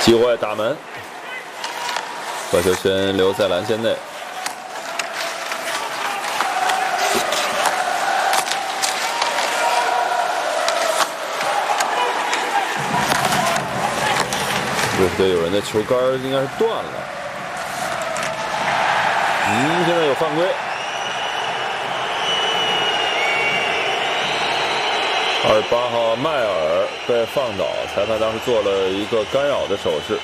机会打门，把球权留在篮线内。对不对？有人的球杆应该是断了。现在有犯规。28号迈尔被放倒，裁判当时做了一个干扰的手势。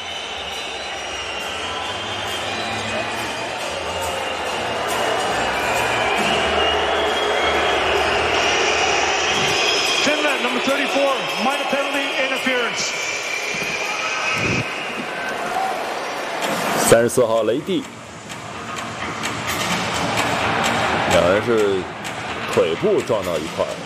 Finland number 34, minor penalty interference. 34号雷蒂，两人是腿部撞到一块儿。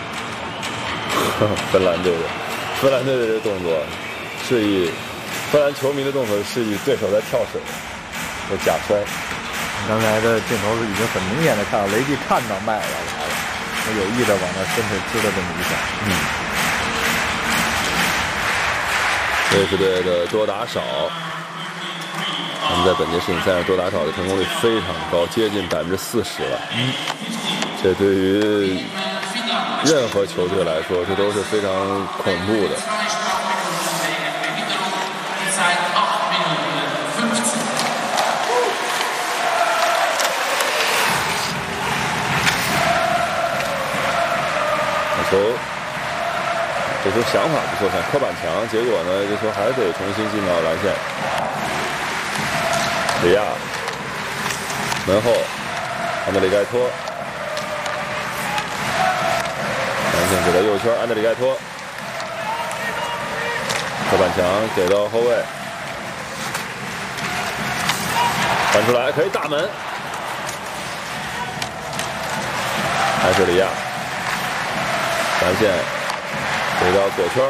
芬兰队的这个动作示意，芬兰球迷的动作示意对手在跳水，在假摔。 刚才的镜头是已经很明显的看到雷蒂看到迈尔来了，他有意的往他身体支了这么一下。 瑞士队的多打少，他们在本届世锦赛上多打少的成功率非常高，接近40%了。这对于任何球队来说，这都是非常恐怖的。这球想法不错，想扣板墙，结果呢，这球还得重新进到篮线。里亚门后，安德里盖托。篮线给到右圈，安德里盖托，扣板墙给到后卫，传出来可以大门，还是里亚，篮线给到左圈，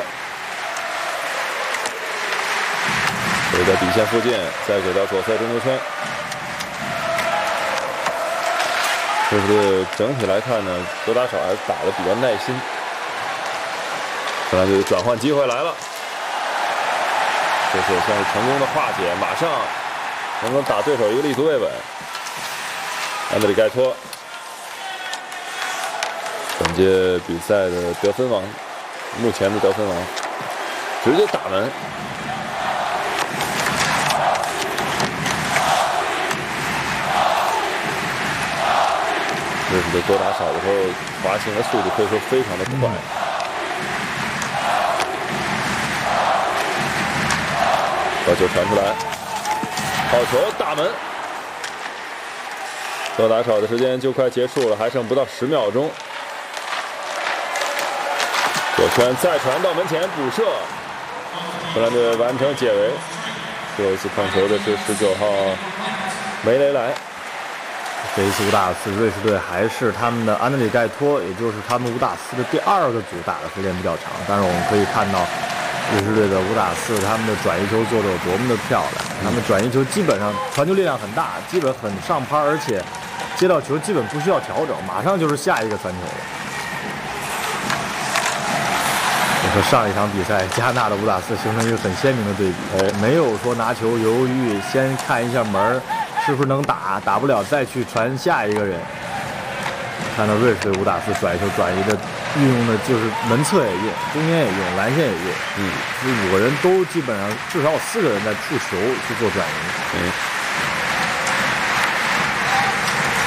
给到底线附近，再给到左侧中球圈。对不对？整体来看呢，多打少还是打得比较耐心。芬兰队的转换机会来了，这是算是成功的化解，马上能够打对手一个立足未稳。安德里盖托，本届比赛的得分王，目前的得分王，直接打门。瑞士队多打少的时候，滑行的速度可以说非常的快。把球传出来，好球，大门。多打少的时间就快结束了，还剩不到10秒钟。左圈再传到门前补射，芬兰队完成解围。最后一次碰球的是19号梅雷莱。 这一次乌达斯瑞士队还是他们的安德里盖托，也就是他们乌达斯的第2个组打的时间比较长。但是我们可以看到，瑞士队的乌达斯他们的转移球做得有多么的漂亮。他们转移球基本上传球力量很大，基本很上拍，而且接到球基本不需要调整，马上就是下一个传球了。和上一场比赛加纳的乌达斯形成一个很鲜明的对比，没有说拿球犹豫，先看一下门是不是能打，打不了再去传下一个人。看到瑞士队乌达斯转移球转移的运用的就是门侧也用，中间也用，篮线也用，这5个人都基本上至少有4个人在触球去做转移。